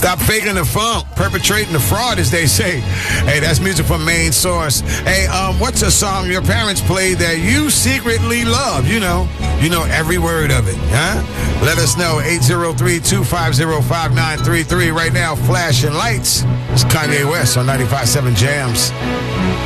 Stop faking the funk, perpetrating the fraud, as they say. Hey, that's music from Main Source. Hey, what's a song your parents played that you secretly love? You know every word of it, huh? Let us know, 803-250-5933. Right now, flashing lights. It's Kanye West on 95.7 Jams.